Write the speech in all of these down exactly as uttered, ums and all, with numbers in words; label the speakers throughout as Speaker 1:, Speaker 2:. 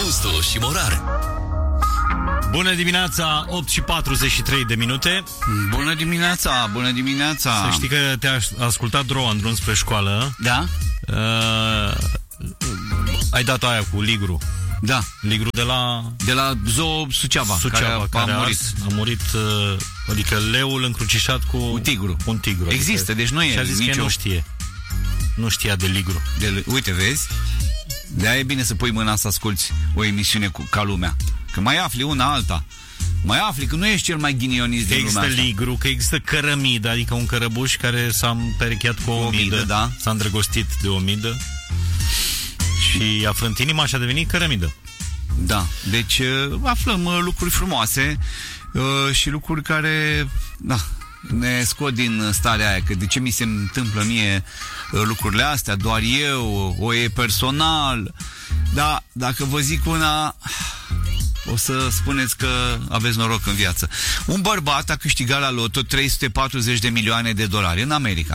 Speaker 1: Mustu și Morar.
Speaker 2: Bună dimineața, opt și patruzeci și trei de minute.
Speaker 3: Bună dimineața, bună dimineața.
Speaker 2: Să știi că te-a ascultat Dro în drum spre școală.
Speaker 3: Da?
Speaker 2: Uh, ai dat aia cu Ligru.
Speaker 3: Da.
Speaker 2: Ligru de la...
Speaker 3: De la Zoo Suceava,
Speaker 2: Suceava, care,
Speaker 3: care a,
Speaker 2: a
Speaker 3: murit.
Speaker 2: Ars, a murit, uh, adică leul încrucișat cu...
Speaker 3: Un tigru.
Speaker 2: Un tigru.
Speaker 3: Există,
Speaker 2: adică,
Speaker 3: deci nu e
Speaker 2: și a zis
Speaker 3: nicio...
Speaker 2: că nu știe. Nu știa de Ligru.
Speaker 3: De, uite, vezi? De-aia e bine să pui mâna să asculti o emisiune cu, ca lumea. Că mai afli una alta. Mai afli că nu ești cel mai ghinionist din lumea asta.
Speaker 2: Există Ligru, că există cărămidă, adică un cărăbuș care s-a împerecheat cu o, o midă, midă da? S-a îndrăgostit de o midă și a frânt inima și a devenit cărămidă.
Speaker 3: Da, deci aflăm lucruri frumoase și lucruri care da, ne scot din starea aia, că de ce mi se întâmplă mie lucrurile astea, doar eu, o e personal. Dar dacă vă zic una, o să spuneți că aveți noroc în viață. Un bărbat a câștigat la loto trei sute patruzeci de milioane de dolari în America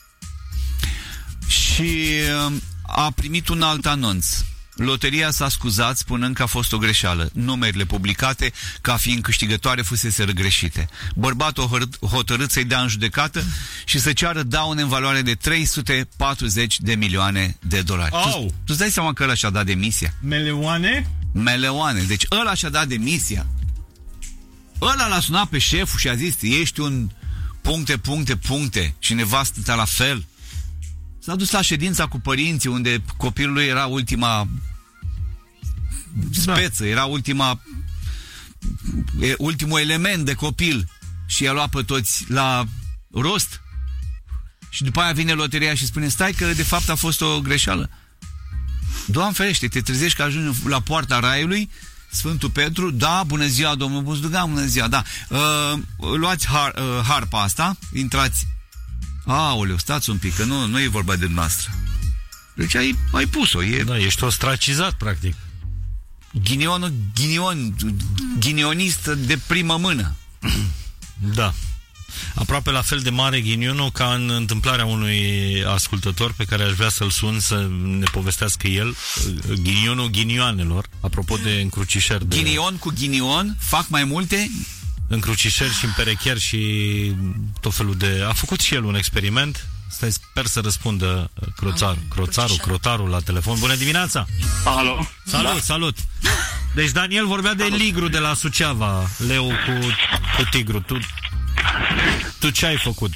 Speaker 3: și a primit un alt anunț. Loteria s-a scuzat spunând că a fost o greșeală. Numerele publicate ca fiind câștigătoare fusese greșite. Bărbatul a hotărât să-i dea în judecată și să ceară daune în valoare de trei sute patruzeci de milioane de dolari. Tu, tu îți dai seama că ăla și-a dat demisia?
Speaker 2: Meleoane?
Speaker 3: Meleoane. Deci ăla și-a dat demisia. Ăla l-a sunat pe șeful și a zis: ești un puncte, puncte, puncte și nevastă ta la fel. S-a dus la ședința cu părinții, unde copilul lui era ultima speță, da. Era ultima ultimul element de copil și i-a luat pe toți la rost. Și după aia vine loteria și spune: stai că de fapt a fost o greșeală. Doamne ferește, te trezești că ajungi la poarta raiului, Sfântul Petru: da, bună ziua, domnul Buzdugan, bună ziua, da. Uh, luați har, uh, harpa asta, intrați. Aoleu, stați un pic, că nu, nu e vorba de noastră. Deci ai, ai pus-o. E...
Speaker 2: Da, ești ostracizat, practic.
Speaker 3: Ghinionul, ghinion, ghinionist de primă mână.
Speaker 2: Da. Aproape la fel de mare ghinionul ca în întâmplarea unui ascultător pe care aș vrea să-l sun să ne povestească el. Ghinionul ghinioanelor. Apropo de încrucișări de...
Speaker 3: Ghinion cu ghinion fac mai multe...
Speaker 2: încrucișări și împerechiari și tot felul de... A făcut și el un experiment. Stai, sper să răspundă croțar, croțarul, crotarul la telefon. Bună dimineața!
Speaker 4: Alo!
Speaker 2: Salut, da. Salut! Deci Daniel vorbea de Ligru de la Suceava, leu cu, cu tigru. Tu, tu ce ai făcut?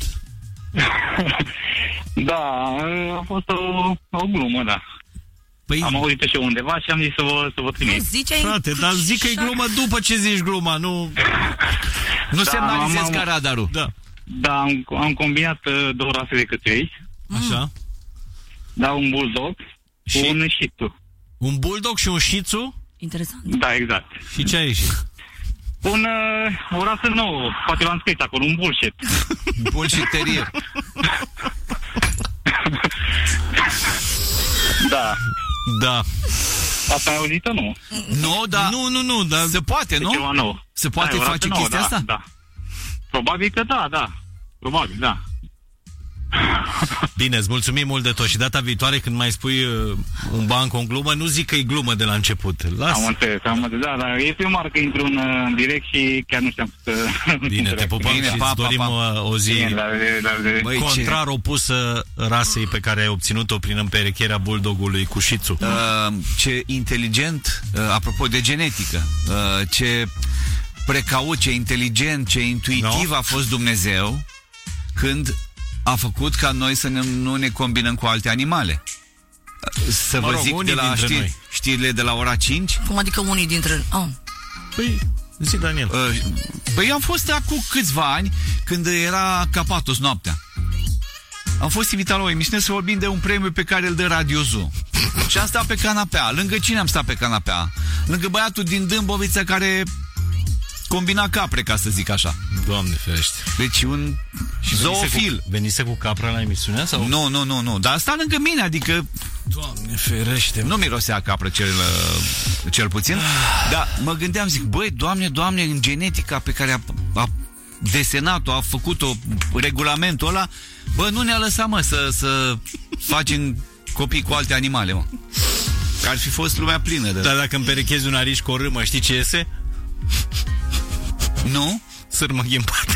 Speaker 4: Da, a fost o, o glumă, da. Păi... Am auzit și eu undeva și am zis să vă, să vă trimit.
Speaker 2: Frate, dar zic că e glumă după ce zici gluma, nu...
Speaker 3: Nu
Speaker 4: da,
Speaker 3: semnalizezi ca radarul.
Speaker 4: Da, da am, am combinat uh, două rase de căței.
Speaker 2: Așa.
Speaker 4: Da, un bulldog și un shih tzu.
Speaker 2: Un bulldog și un shih tzu?
Speaker 5: Interesant.
Speaker 4: Da, exact.
Speaker 2: Și ce a ieșit?
Speaker 4: Un, uh, o rasă nouă, poate l-am scris acolo, un bullshit.
Speaker 3: Bullshit terrier.
Speaker 4: Da.
Speaker 2: Da.
Speaker 4: Asta ai auzit-o, nu?
Speaker 3: Nu, da.
Speaker 2: Nu, nu, nu, dar
Speaker 3: se poate, nu?
Speaker 4: Ceva nou.
Speaker 3: Se poate
Speaker 4: da,
Speaker 3: face
Speaker 4: nouă,
Speaker 3: chestia
Speaker 4: da,
Speaker 3: asta?
Speaker 4: Da. Probabil că da, da. Probabil, da.
Speaker 2: Bine, îți mulțumim mult de tot și data viitoare când mai spui uh, un ban cu o glumă, nu zic că e glumă de la început. Lasă.
Speaker 4: Am înțeles, am înțeles, da, da, e prima oară că intru în, în direct și chiar nu știam să...
Speaker 2: Bine, te pupăm și îți dorim pa. o zi
Speaker 4: Bine, la, la, la,
Speaker 2: Băi, contrar ce... opusă rasei pe care ai obținut-o prin împerecherea bulldogului cu shih tzu.
Speaker 3: Uh, ce inteligent, uh, apropo de genetică, uh, ce precaut, ce inteligent, ce intuitiv no? a fost Dumnezeu când a făcut ca noi să ne, nu ne combinăm cu alte animale. Să mă vă rog, zic de la știri, știrile de la ora cinci.
Speaker 5: Cum adică unii dintre... Oh.
Speaker 2: Păi, zi Daniel.
Speaker 3: Uh, păi am fost acum câțiva ani când era Capatos noaptea. Am fost invitat la o emisiune să vorbim de un premiu pe care îl dă Radio Zoo. Și am stat pe canapea. Lângă cine am stat pe canapea? Lângă băiatul din Dâmbovița care combina capre, ca să zic așa.
Speaker 2: Doamne ferește.
Speaker 3: Deci un și zoofil.
Speaker 2: Venise cu, venise cu capra la emisiunea? Sau?
Speaker 3: Nu, nu, nu, nu. Dar asta lângă mine, adică...
Speaker 2: Doamne ferește.
Speaker 3: Nu mirosea capră cel, cel puțin. Dar mă gândeam, zic, băi, Doamne, Doamne, în genetica pe care a, a desenat-o, a făcut-o, regulamentul ăla, bă, nu ne-a lăsat, mă, să, să facem copii cu alte animale, mă. Că ar fi fost lumea plină de...
Speaker 2: Dar dacă îmi perechezi un ariș cu o râmă, știi ce iese?
Speaker 3: Nu?
Speaker 2: Sârmă ghimpată.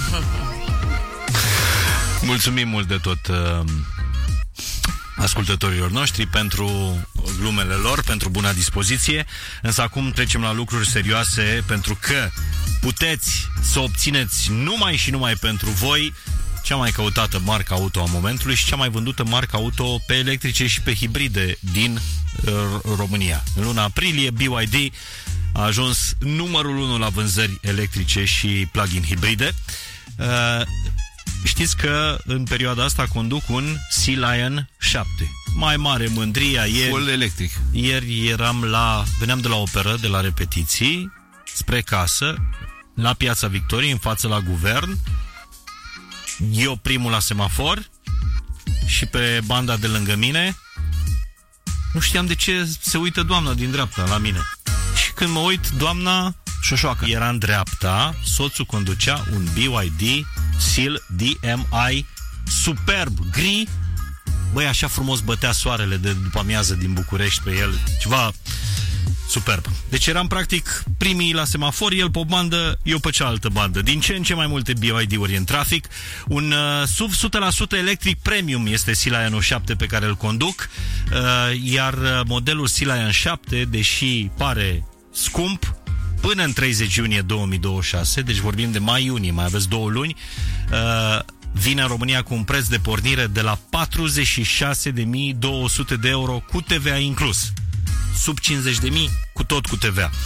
Speaker 2: Mulțumim mult de tot uh, ascultătorilor noștri pentru glumele lor, pentru buna dispoziție. Însă acum trecem la lucruri serioase, pentru că puteți să obțineți numai și numai pentru voi cea mai căutată marcă auto a momentului și cea mai vândută marcă auto pe electrice și pe hibride din uh, România. În luna aprilie, B Y D a ajuns numărul unu la vânzări electrice și plug-in hibride. Uh, știți că în perioada asta conduc un Sea Lion șapte. Mai mare mândria. Ieri,
Speaker 3: full electric.
Speaker 2: Ieri eram la, veneam de la operă, de la repetiții, spre casă, la Piața Victoriei, în față la guvern. Eu primul la semafor și pe banda de lângă mine nu știam de ce se uită doamna din dreapta la mine. Și când mă uit, doamna
Speaker 3: șoșoacă
Speaker 2: era în dreapta, soțul conducea un B Y D Seal D M I superb, gri. Băi, așa frumos bătea soarele de după amiază din București pe el. Ceva superb. Deci eram practic primii la semafor, el pe o bandă, eu pe cealaltă bandă. Din ce în ce mai multe B Y D-uri în trafic. Un uh, S U V o sută la sută electric premium este Sea Lion șapte pe care îl conduc, uh, iar modelul Sea Lion șapte, deși pare scump, până în treizeci iunie două mii douăzeci și șase, deci vorbim de mai-iunie, mai aveți două luni, uh, vine în România cu un preț de pornire de la patruzeci și șase de mii două sute de euro cu T V A inclus. Sub cincizeci de mii, cu tot cu T V A.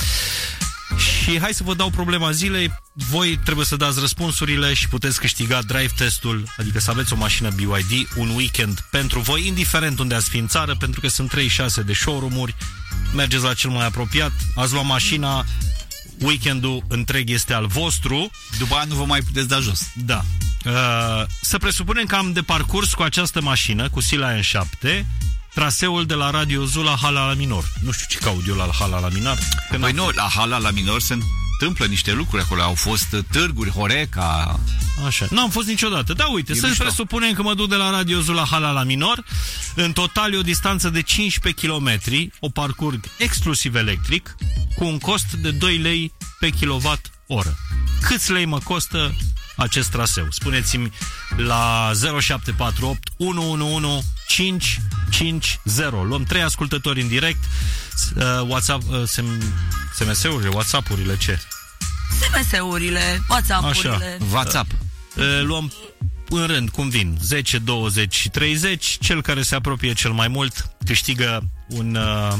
Speaker 2: Și hai să vă dau problema zilei. Voi trebuie să dați răspunsurile și puteți câștiga drive testul, adică să aveți o mașină B Y D, un weekend pentru voi, indiferent unde ați fi în țară, pentru că sunt treizeci și șase de showroom-uri. Mergeți la cel mai apropiat, ați luat mașina, weekendul întreg este al vostru.
Speaker 3: După aia nu vă mai puteți da jos.
Speaker 2: Da. Uh, să presupunem că am de parcurs cu această mașină, cu Sea Lion șapte, traseul de la Radio Zul la Hala la Minor. Nu știu ce caut eu la Hala la Minor.
Speaker 3: Păi nu, la Hala la Minor se întâmplă niște lucruri acolo. Au fost târguri, Horeca.
Speaker 2: Așa. Nu am fost niciodată. Da, uite, e să presupunem că mă duc de la Radio Zul la Hala la Minor. În total e o distanță de cincisprezece kilometri. O parcurg exclusiv electric, cu un cost de doi lei pe kilowatt oră. Câți lei mă costă acest traseu? Spuneți-mi la zero șapte patru opt unu unu unu cinci cinci zero. Luăm trei ascultători în direct. uh, WhatsApp, uh, S M S-urile, WhatsApp-urile, ce?
Speaker 1: S M S-urile, WhatsApp-urile.
Speaker 2: Așa. WhatsApp. uh, Luăm în rând, cum vin, zece, douăzeci și treizeci. Cel care se apropie cel mai mult câștigă un uh,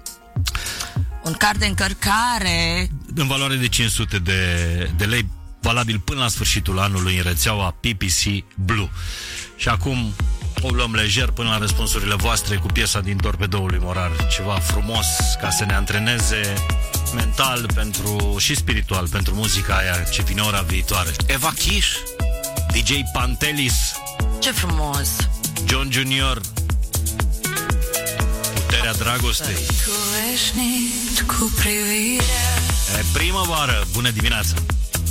Speaker 1: un card de încărcare
Speaker 2: în valoare de cinci sute de, de lei, valabil până la sfârșitul anului în rețeaua P P C Blue. Și acum o luăm lejer până la răspunsurile voastre cu piesa din Torpedoul lui Morar. Ceva frumos ca să ne antreneze mental pentru, și spiritual pentru muzica aia ce vine ora viitoare.
Speaker 3: Eva Kish,
Speaker 2: D J Pantelis,
Speaker 1: ce frumos,
Speaker 2: John Junior, Puterea Dragostei.
Speaker 1: cu veșnic, cu privirea.
Speaker 2: E primăvară, bună dimineața!